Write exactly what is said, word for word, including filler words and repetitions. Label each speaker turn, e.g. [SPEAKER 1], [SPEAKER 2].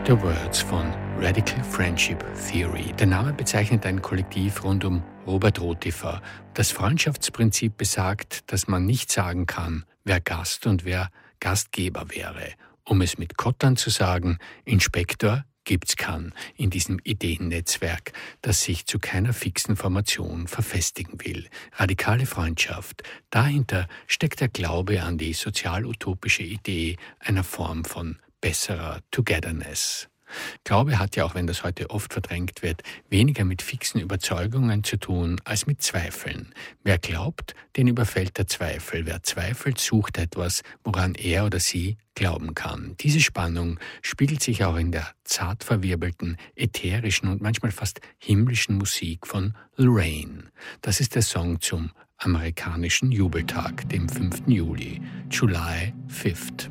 [SPEAKER 1] The Words von Radical Friendship Theory. Der Name bezeichnet ein Kollektiv rund um Robert Rotifer. Das Freundschaftsprinzip besagt, dass man nicht sagen kann, wer Gast und wer Gastgeber wäre. Um es mit Kottern zu sagen, Inspektor gibt's kann in diesem Ideennetzwerk, das sich zu keiner fixen Formation verfestigen will. Radikale Freundschaft. Dahinter steckt der Glaube an die sozial-utopische Idee einer Form von besserer Togetherness. Glaube hat ja, auch wenn das heute oft verdrängt wird, weniger mit fixen Überzeugungen zu tun als mit Zweifeln. Wer glaubt, den überfällt der Zweifel. Wer zweifelt, sucht etwas, woran er oder sie glauben kann. Diese Spannung spiegelt sich auch in der zart verwirbelten, ätherischen und manchmal fast himmlischen Musik von Lorraine. Das ist der Song zum amerikanischen Jubeltag, dem fünften Juli, July fifth.